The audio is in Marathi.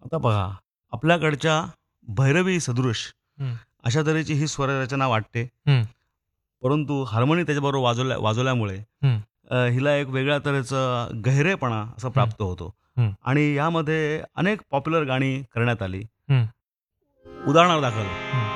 आता बघा, आपल्याकडच्या भैरवी सदृश हं. अशा तऱ्हेची ही स्वररचना वाटते. हं. परंतु हार्मोनी त्याच्याबरोबर वाजवल्यामुळे हं. हिला एक वेगळ्या तऱ्हेचा गहिरेपणा असा हं. प्राप्त होतो. हं. आणि यामध्ये अनेक पॉप्युलर गाणी करण्यात आली. हं. उदाहरणादाखल हं.